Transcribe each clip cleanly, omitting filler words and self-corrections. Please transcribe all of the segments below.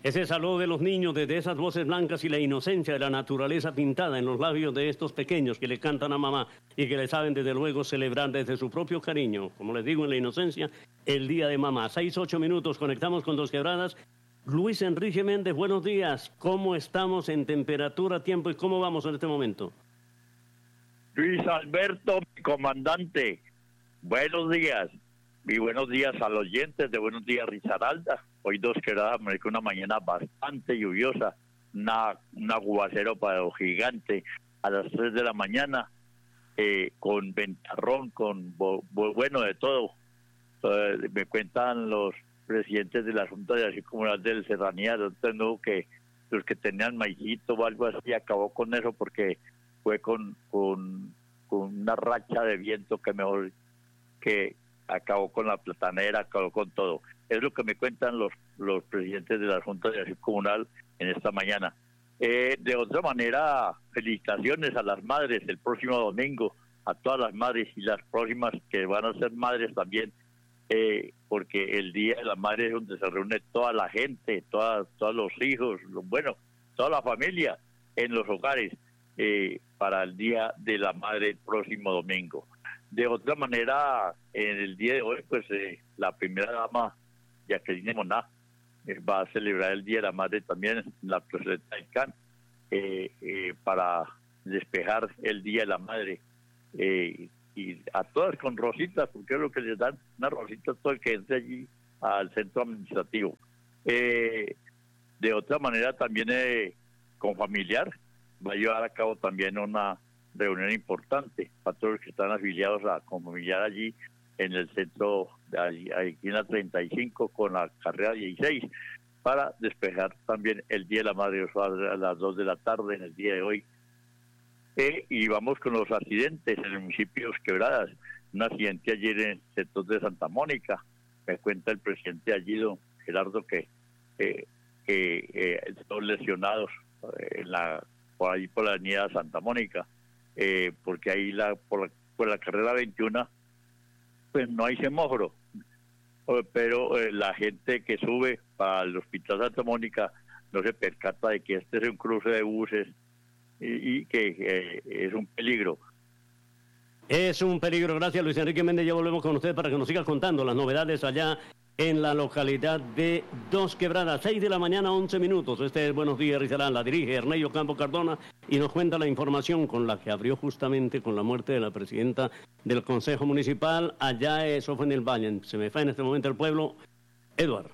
Ese saludo de los niños desde esas voces blancas y la inocencia de la naturaleza pintada en los labios de estos pequeños que le cantan a mamá y que le saben desde luego celebrar desde su propio cariño, como les digo en la inocencia, el día de mamá. 6-8 minutos, conectamos con Dos Quebradas. Luis Enrique Méndez, buenos días. ¿Cómo estamos en temperatura, tiempo y cómo vamos en este momento? Luis Alberto, mi comandante, buenos días. Y buenos días a los oyentes de Buenos Días Risaralda. Hoy Dos Quebradas con una mañana bastante lluviosa, un aguacero para gigante a las 3 de la mañana, con ventarrón, con bueno de todo. Me cuentan los presidentes de la Junta de Acción Comunal del Serranía, que los que tenían maicito o algo así, acabó con eso porque fue con una racha de viento que acabó con la platanera, acabó con todo. Es lo que me cuentan los presidentes de la Junta de Acción Comunal en esta mañana. De otra manera, felicitaciones a las madres el próximo domingo, a todas las madres y las próximas que van a ser madres también, porque el Día de la Madre es donde se reúne toda la gente, todos los hijos, toda la familia en los hogares, para el Día de la Madre el próximo domingo. De otra manera, en el día de hoy, pues la primera dama, Jacqueline Moná, va a celebrar el Día de la Madre también en la plazoleta del Can, para despejar el Día de la Madre. Y a todas con rositas, porque es lo que les dan, una rosita todo el que entre allí al centro administrativo. De otra manera, también con familiar, va a llevar a cabo también una reunión importante para todos los que están afiliados a Confamiliar allí en el centro, aquí en la 35 con la carrera 16, para despejar también el Día de la Madre a las 2 de la tarde en el día de hoy. Y vamos con los accidentes en el municipio de Dos Quebradas. Un accidente ayer en el sector de Santa Mónica. Me cuenta el presidente allí, don Gerardo, que están lesionados por ahí por la avenida Santa Mónica. Porque ahí por la carrera 21 pues no hay semáforo, pero la gente que sube para el hospital Santa Mónica no se percata de que este es un cruce de buses y que es un peligro. Es un peligro. Gracias, Luis Enrique Méndez. Ya volvemos con usted para que nos siga contando las novedades allá en la localidad de Dos Quebradas. 6 de la mañana, 11 minutos. Este es Buenos Días Risaralda. La dirige Ernello Campo Cardona y nos cuenta la información con la que abrió justamente con la muerte de la presidenta del Consejo Municipal. Allá, eso fue en el Valle. Se me fue en este momento el pueblo. Eduardo.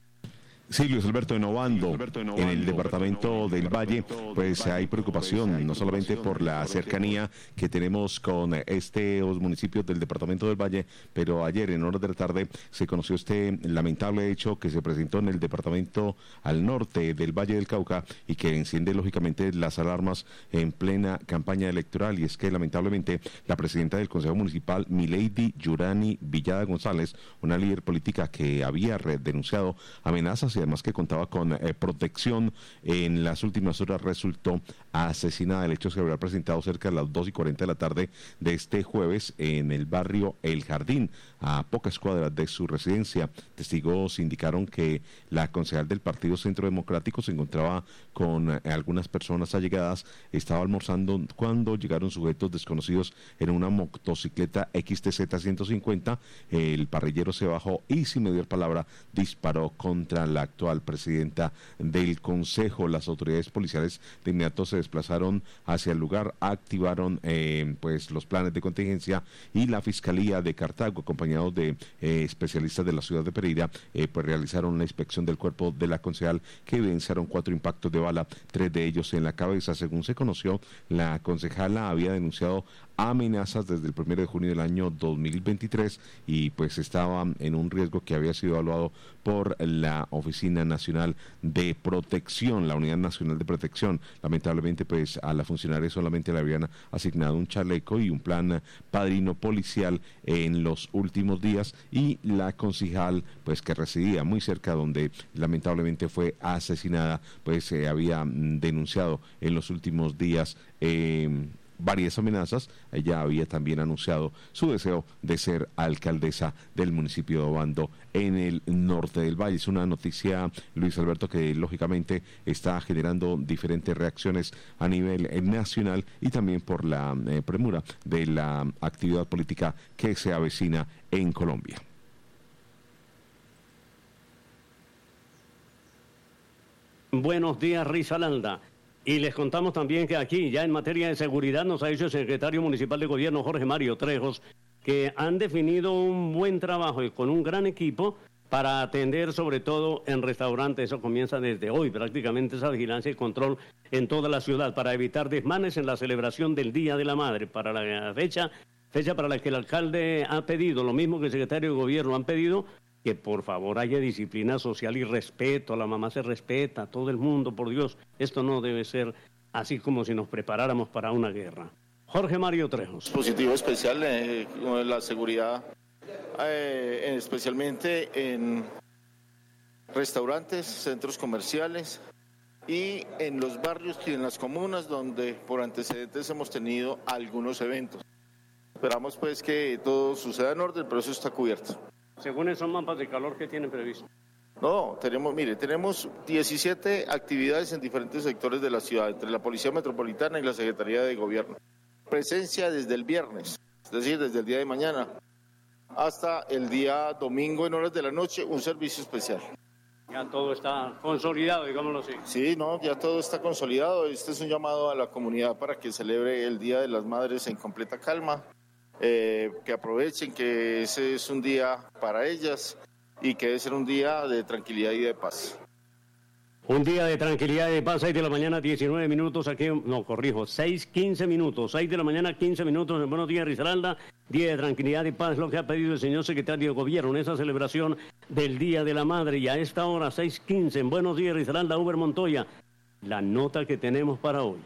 Sí, Luis Alberto, innovando en el departamento del Valle, pues hay preocupación, no solamente por la cercanía que tenemos con estos municipios del departamento del Valle, pero ayer en horas de la tarde se conoció este lamentable hecho que se presentó en el departamento al norte del Valle del Cauca y que enciende lógicamente las alarmas en plena campaña electoral, y es que lamentablemente la presidenta del Consejo Municipal, Milady Yurani Villada González, una líder política que había denunciado amenazas y además que contaba con protección, en las últimas horas resultó asesinada. El hecho se habrá presentado cerca de las 2:40 de la tarde de este jueves en el barrio El Jardín, a pocas cuadras de su residencia. Testigos indicaron que la concejal del Partido Centro Democrático se encontraba con algunas personas allegadas, estaba almorzando cuando llegaron sujetos desconocidos en una motocicleta XTZ 150, el parrillero se bajó y sin mediar palabra disparó contra la actual presidenta del Consejo. Las autoridades policiales de inmediato se desplazaron hacia el lugar, activaron pues los planes de contingencia, y la Fiscalía de Cartago, acompañados de especialistas de la ciudad de Pereira, pues realizaron una inspección del cuerpo de la concejal, que evidenciaron 4 impactos de bala, 3 de ellos en la cabeza. Según se conoció, la concejala había denunciado amenazas desde el 1 de junio del año 2023 y pues estaba en un riesgo que había sido evaluado por la Oficina Nacional de Protección, la Unidad Nacional de Protección. Lamentablemente pues a la funcionaria solamente le habían asignado un chaleco y un plan padrino policial en los últimos días, y la concejal pues que residía muy cerca donde lamentablemente fue asesinada, pues había denunciado en los últimos días varias amenazas. Ella había también anunciado su deseo de ser alcaldesa del municipio de Obando en el norte del Valle. Es una noticia, Luis Alberto, que lógicamente está generando diferentes reacciones a nivel nacional y también por la premura de la actividad política que se avecina en Colombia. Buenos días, Risaralda. Y les contamos también que aquí, ya en materia de seguridad, nos ha dicho el secretario municipal de gobierno, Jorge Mario Trejos, que han definido un buen trabajo y con un gran equipo para atender sobre todo en restaurantes. Eso comienza desde hoy, prácticamente esa vigilancia y control en toda la ciudad para evitar desmanes en la celebración del Día de la Madre. Para la fecha para la que el alcalde ha pedido, lo mismo que el secretario de gobierno han pedido, que por favor haya disciplina social y respeto. A la mamá se respeta, a todo el mundo, por Dios. Esto no debe ser así como si nos preparáramos para una guerra. Jorge Mario Trejos. Positivo especial con la seguridad, especialmente en restaurantes, centros comerciales y en los barrios y en las comunas donde por antecedentes hemos tenido algunos eventos. Esperamos pues que todo suceda en orden, pero eso está cubierto. Según esos mapas de calor que tienen previsto. No, tenemos 17 actividades en diferentes sectores de la ciudad, entre la Policía Metropolitana y la Secretaría de Gobierno. Presencia desde el viernes, es decir, desde el día de mañana, hasta el día domingo en horas de la noche, un servicio especial. Ya todo está consolidado, digámoslo así. Sí, no, ya todo está consolidado. Este es un llamado a la comunidad para que celebre el Día de las Madres en completa calma. Que aprovechen que ese es un día para ellas y que debe ser un día de tranquilidad y de paz. Un día de tranquilidad y de paz, 6 de la mañana, 19 minutos, aquí, no, corrijo, 6:15 minutos, 6 de la mañana, 15 minutos, en Buenos Días, Risaralda, día de tranquilidad y paz, lo que ha pedido el señor secretario de gobierno en esa celebración del Día de la Madre, y a esta hora, 6:15, en Buenos Días, Risaralda, Uber Montoya, la nota que tenemos para hoy.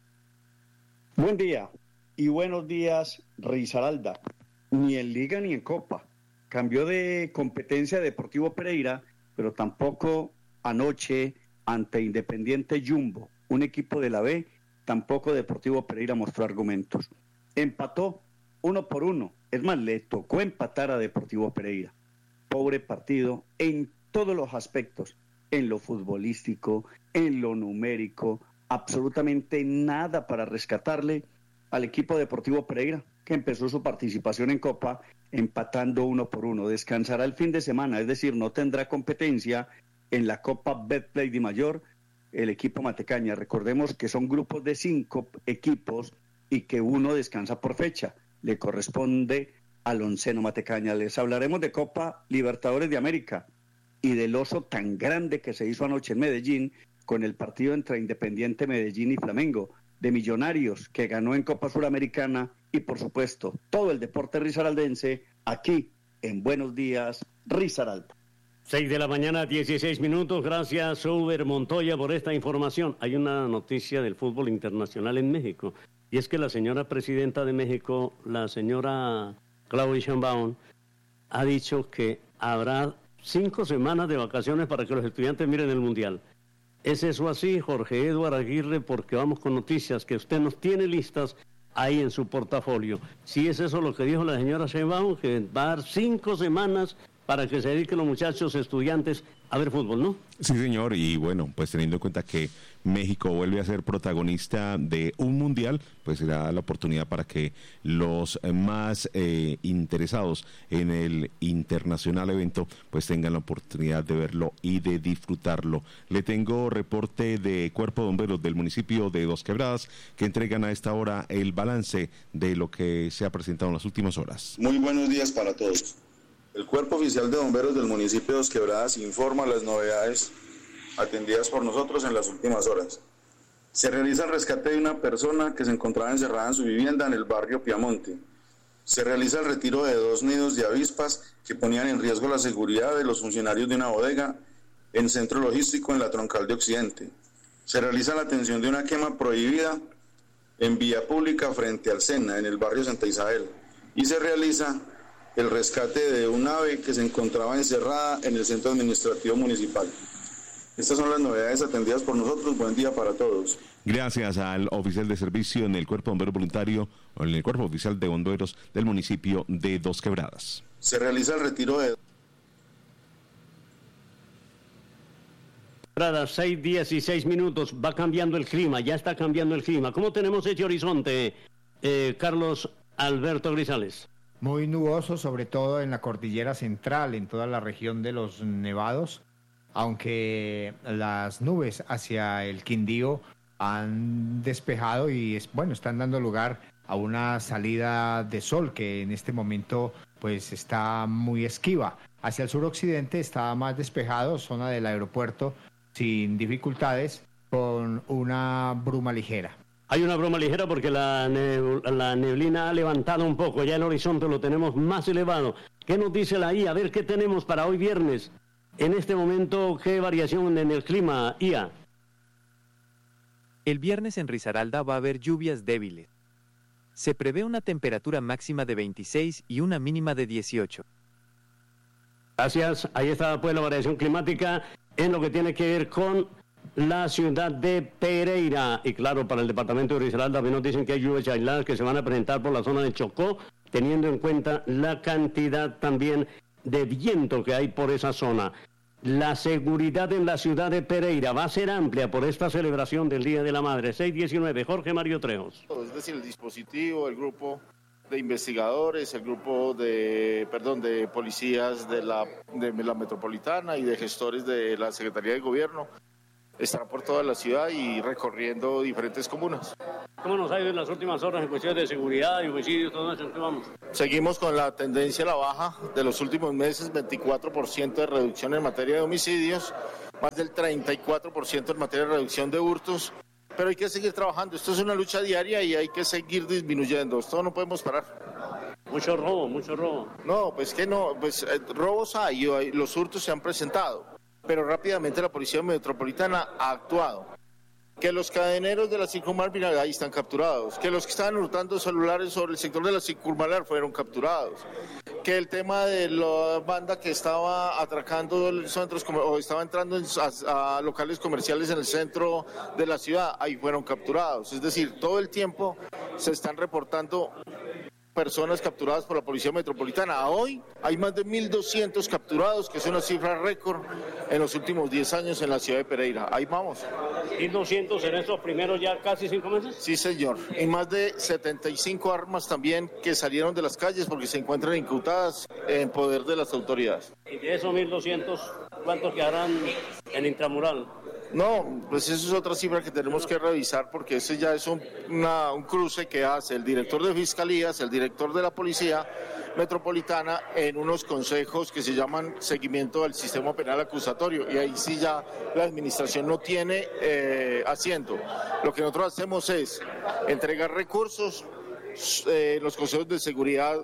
Buen día. Y buenos días, Risaralda. Ni en Liga ni en Copa. Cambió de competencia Deportivo Pereira, pero tampoco anoche ante Independiente Jumbo, un equipo de la B, tampoco Deportivo Pereira mostró argumentos. Empató 1-1. Es más, le tocó empatar a Deportivo Pereira. Pobre partido en todos los aspectos, en lo futbolístico, en lo numérico, absolutamente nada para rescatarle al equipo Deportivo Pereira, que empezó su participación en Copa empatando 1-1. Descansará el fin de semana, es decir, no tendrá competencia en la Copa Betplay de Mayor el equipo Matecaña. Recordemos que son grupos de 5 equipos y que uno descansa por fecha. Le corresponde al onceno Matecaña. Les hablaremos de Copa Libertadores de América y del oso tan grande que se hizo anoche en Medellín con el partido entre Independiente Medellín y Flamengo, de Millonarios, que ganó en Copa Suramericana, y por supuesto todo el deporte risaraldense aquí en Buenos Días, Risaralda. 6 de la mañana, 16 minutos. Gracias, Uber Montoya, por esta información. Hay una noticia del fútbol internacional en México, y es que la señora presidenta de México, la señora Claudia Sheinbaum, ha dicho que habrá 5 semanas de vacaciones para que los estudiantes miren el Mundial. ¿Es eso así, Jorge Eduardo Aguirre? Porque vamos con noticias que usted nos tiene listas ahí en su portafolio. ¿Sí es eso lo que dijo la señora Sheinbaum, que va a dar 5 semanas para que se dediquen los muchachos estudiantes a ver fútbol, ¿no? Sí, señor, y bueno, pues teniendo en cuenta que México vuelve a ser protagonista de un mundial, pues será la oportunidad para que los más interesados en el internacional evento pues tengan la oportunidad de verlo y de disfrutarlo. Le tengo reporte de Cuerpo de Bomberos del municipio de Dos Quebradas, que entregan a esta hora el balance de lo que se ha presentado en las últimas horas. Muy buenos días para todos. El Cuerpo Oficial de Bomberos del municipio de Dos Quebradas informa las novedades atendidas por nosotros en las últimas horas. Se realiza el rescate de una persona que se encontraba encerrada en su vivienda en el barrio Piamonte. Se realiza el retiro de 2 nidos de avispas que ponían en riesgo la seguridad de los funcionarios de una bodega en centro logístico en la Troncal de Occidente. Se realiza la atención de una quema prohibida en vía pública frente al Sena, en el barrio Santa Isabel. Y se realiza el rescate de un ave que se encontraba encerrada en el centro administrativo municipal. Estas son las novedades atendidas por nosotros. Buen día para todos. Gracias al oficial de servicio en el Cuerpo de Bomberos Voluntario, o en el Cuerpo Oficial de Bomberos del municipio de Dos Quebradas. Se realiza el retiro de... 6:16 minutos, va cambiando el clima, ya está cambiando el clima. ¿Cómo tenemos ese horizonte, Carlos Alberto Grisales? Muy nuboso, sobre todo en la cordillera central, en toda la región de los Nevados, aunque las nubes hacia el Quindío han despejado y están dando lugar a una salida de sol que en este momento pues está muy esquiva. Hacia el suroccidente está más despejado, zona del aeropuerto sin dificultades, con una bruma ligera. Hay una bruma ligera porque la neblina ha levantado un poco, ya el horizonte lo tenemos más elevado. ¿Qué nos dice la IA? A ver, ¿qué tenemos para hoy viernes? En este momento, ¿qué variación en el clima, IA? El viernes en Risaralda va a haber lluvias débiles. Se prevé una temperatura máxima de 26 y una mínima de 18. Gracias. Ahí está pues la variación climática en lo que tiene que ver con la ciudad de Pereira. Y claro, para el departamento de Risaralda también nos dicen que hay lluvias aisladas que se van a presentar por la zona de Chocó, teniendo en cuenta la cantidad también de viento que hay por esa zona. La seguridad en la ciudad de Pereira va a ser amplia por esta celebración del Día de la Madre. 6:19, Jorge Mario Trejos. Es decir, el dispositivo, el grupo de investigadores, el grupo de policías de la metropolitana y de gestores de la Secretaría de Gobierno estarán por toda la ciudad y recorriendo diferentes comunas. ¿Cómo nos ha ido en las últimas horas en cuestiones de seguridad y homicidios? Todo eso, ¿en qué vamos? Seguimos con la tendencia a la baja de los últimos meses, 24% de reducción en materia de homicidios, más del 34% en materia de reducción de hurtos, pero hay que seguir trabajando. Esto es una lucha diaria y hay que seguir disminuyendo. Esto no podemos parar. Mucho robo. No, pues que no, robos hay, los hurtos se han presentado, pero rápidamente la Policía Metropolitana ha actuado. Que los cadeneros de la Circunvalar ahí están capturados, que los que estaban hurtando celulares sobre el sector de la Circunvalar fueron capturados, que el tema de la banda que estaba atracando los centros o estaba entrando a locales comerciales en el centro de la ciudad, ahí fueron capturados. Es decir, todo el tiempo se están reportando personas capturadas por la Policía Metropolitana. Hoy hay más de 1.200 capturados, que es una cifra récord en los últimos 10 años en la ciudad de Pereira. Ahí vamos. 1.200 en estos primeros ya casi 5 meses. Sí, señor. Y más de 75 armas también que salieron de las calles porque se encuentran incutadas en poder de las autoridades. Y de esos 1.200, ¿cuántos quedarán en intramural? No, pues eso es otra cifra que tenemos que revisar porque ese ya es un cruce que hace el director de Fiscalías, el director de la Policía Metropolitana en unos consejos que se llaman seguimiento del sistema penal acusatorio y ahí sí ya la administración no tiene asiento. Lo que nosotros hacemos es entregar recursos, los consejos de seguridad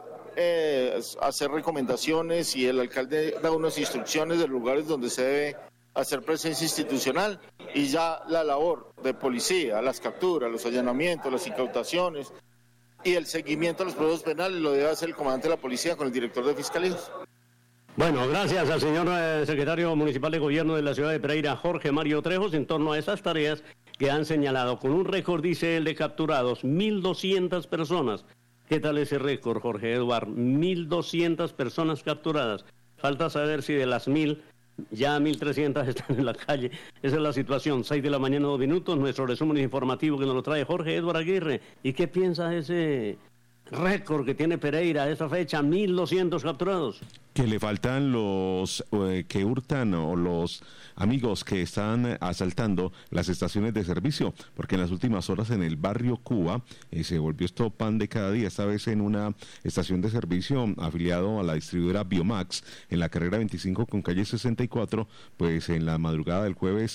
hacer recomendaciones y el alcalde da unas instrucciones de lugares donde se debe hacer presencia institucional y ya la labor de policía, las capturas, los allanamientos, las incautaciones y el seguimiento a los procesos penales lo debe hacer el comandante de la policía con el director de Fiscalías. Bueno, gracias al señor secretario municipal de gobierno de la ciudad de Pereira, Jorge Mario Trejos, en torno a esas tareas que han señalado. Con un récord, dice él, de capturados, 1.200 personas. ¿Qué tal ese récord, Jorge Eduard? 1.200 personas capturadas. Falta saber si de las 1.000... ya 1.300 están en la calle. Esa es la situación. 6 de la mañana, 2 minutos. Nuestro resumen informativo que nos lo trae Jorge Eduardo Aguirre. ¿Y qué piensa de ese récord que tiene Pereira a esa fecha? 1.200 capturados. Que le faltan los que hurtan o los amigos que están asaltando las estaciones de servicio, porque en las últimas horas en el barrio Cuba se volvió esto pan de cada día, esta vez en una estación de servicio afiliado a la distribuidora Biomax en la carrera 25 con calle 64, pues en la madrugada del jueves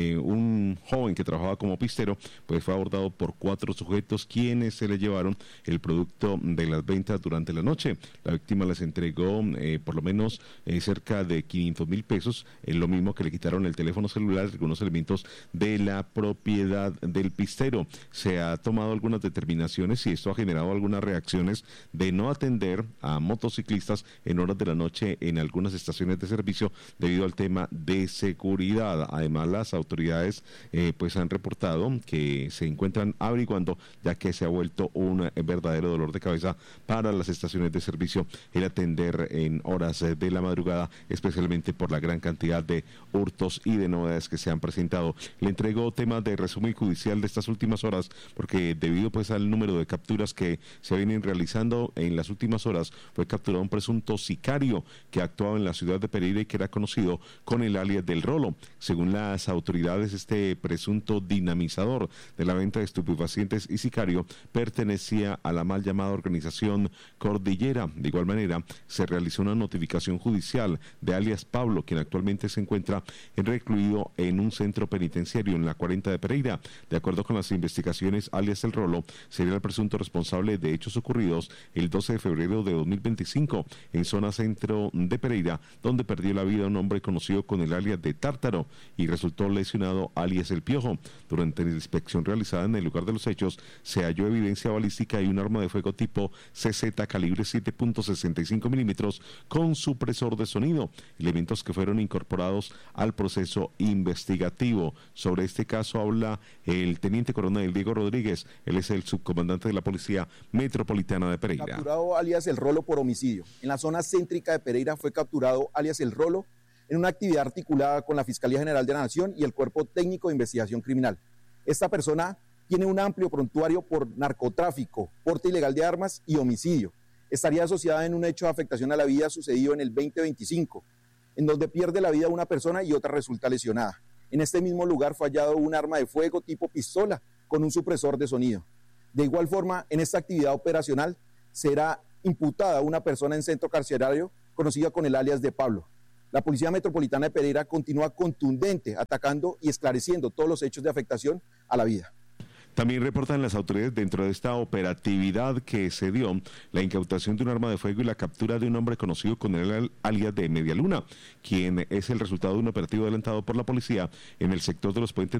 un joven que trabajaba como pistero pues fue abordado por 4 sujetos quienes se le llevaron el producto de las ventas durante la noche. La víctima les entregó por lo menos cerca de 500.000 pesos, lo mismo que le quitaron el teléfono celular, algunos elementos de la propiedad del pistero. Se ha tomado algunas determinaciones y esto ha generado algunas reacciones de no atender a motociclistas en horas de la noche en algunas estaciones de servicio debido al tema de seguridad. Además, las autoridades pues han reportado que se encuentran averiguando, ya que se ha vuelto un verdadero dolor de cabeza para las estaciones de servicio el atender en horas de la madrugada, especialmente por la gran cantidad de hurtos y de novedades que se han presentado. Le entrego temas de resumen judicial de estas últimas horas, porque debido pues al número de capturas que se vienen realizando en las últimas horas, fue capturado un presunto sicario que actuaba en la ciudad de Pereira y que era conocido con el alias del Rolo. Según las autoridades, este presunto dinamizador de la venta de estupefacientes y sicario pertenecía a la mal llamada organización Cordillera. De igual manera, se realizó una notificación judicial de alias Pablo, quien actualmente se encuentra recluido en un centro penitenciario en la 40 de Pereira. De acuerdo con las investigaciones, alias El Rolo sería el presunto responsable de hechos ocurridos el 12 de febrero de 2025 en zona centro de Pereira, donde perdió la vida un hombre conocido con el alias de Tártaro y resultó lesionado alias El Piojo. Durante la inspección realizada en el lugar de los hechos, se halló evidencia balística y un arma de fuego tipo CZ calibre 7.65 milímetros con supresor de sonido, elementos que fueron incorporados al proceso investigativo. Sobre este caso habla el teniente coronel Diego Rodríguez. Él es el subcomandante de la Policía Metropolitana de Pereira. Capturado alias El Rolo por homicidio. En la zona céntrica de Pereira fue capturado alias El Rolo en una actividad articulada con la Fiscalía General de la Nación y el Cuerpo Técnico de Investigación Criminal. Esta persona tiene un amplio prontuario por narcotráfico, porte ilegal de armas y homicidio. Estaría asociada en un hecho de afectación a la vida sucedido en el 2025, en donde pierde la vida una persona y otra resulta lesionada. En este mismo lugar fue hallado un arma de fuego tipo pistola con un supresor de sonido. De igual forma, en esta actividad operacional será imputada una persona en centro carcerario conocida con el alias de Pablo. La Policía Metropolitana de Pereira continúa contundente, atacando y esclareciendo todos los hechos de afectación a la vida. También reportan las autoridades dentro de esta operatividad que se dio la incautación de un arma de fuego y la captura de un hombre conocido con el alias de Media Luna, quien es el resultado de un operativo adelantado por la policía en el sector de los puentes